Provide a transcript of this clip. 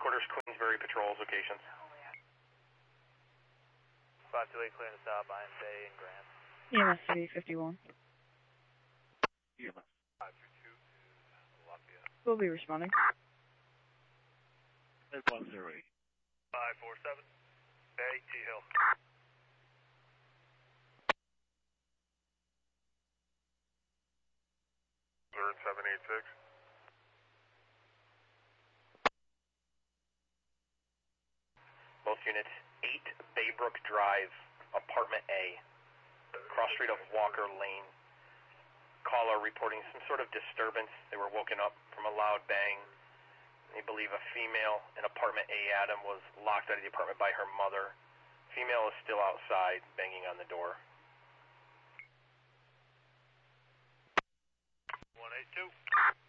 headquarters, Queensbury Patrol's locations. 528 clear to stop, I am Bay and Grant. EMS 351. EMS. 522 is Lafayette. We'll be responding. 810. 547, Bay, T-Hill. Third 786. Both units, 8 Baybrook Drive, Apartment A, cross street of Walker Lane. Caller reporting some sort of disturbance. They were woken up from a loud bang. They believe a female in Apartment A, Adam, was locked out of the apartment by her mother. Female is still outside, banging on the door. 182.